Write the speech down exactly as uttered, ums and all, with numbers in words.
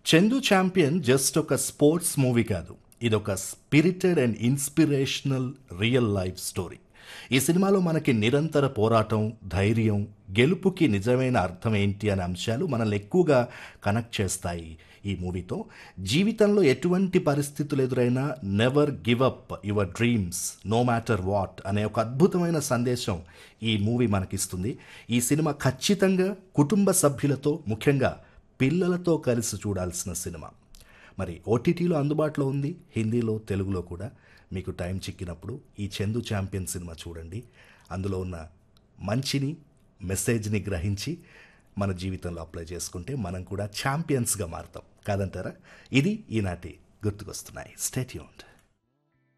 Chandu champion just ఒక sports movie కాదు, ఇదొక spirited and inspirational real life story. ఈ సినిమాలో మనకి నిరంతర పోరాటం, ధైర్యం, గెలుపుకి నిజమైన అర్థం ఏంటి అనే అంశాలు మనల్ని ఎక్కువగా కనెక్ట్ చేస్తాయి. ఈ మూవీతో జీవితంలో ఎటువంటి పరిస్థితులు ఎదురైనా never give up your dreams no matter what అనే ఒక అద్భుతమైన సందేశం ఈ మూవీ మనకిస్తుంది. ఈ సినిమా ఖచ్చితంగా కుటుంబ సభ్యులతో, ముఖ్యంగా పిల్లలతో కలిసి చూడాల్సిన సినిమా. మరి ఓటీటీలో అందుబాటులో ఉంది, హిందీలో, తెలుగులో కూడా. మీకు టైం చిక్కినప్పుడు ఈ చందు ఛాంపియన్ సినిమా చూడండి. అందులో ఉన్న మంచిని, మెసేజ్ని గ్రహించి మన జీవితంలో అప్లై చేసుకుంటే మనం కూడా ఛాంపియన్స్గా మారుతాం, కాదంటారా? ఇది ఈనాటి గుర్తుకొస్తున్నాయి. Stay tuned.